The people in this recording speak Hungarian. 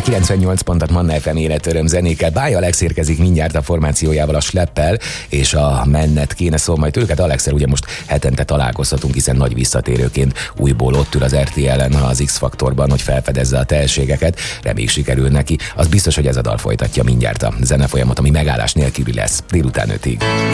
98 pontot Manna FM életöröm zenékkel. Bája Alex érkezik mindjárt a formációjával, a Sleppel, és a Mennet kéne szól majd őket. Alexel ugye most hetente találkozhatunk, hiszen nagy visszatérőként újból ott ül az RTL-en az X-faktorban, hogy felfedezze a tehetségeket. Reméljük sikerül neki. Az biztos, hogy ez a dal folytatja mindjárt a zenefolyamot, ami megállás nélküli lesz délután 5-ig.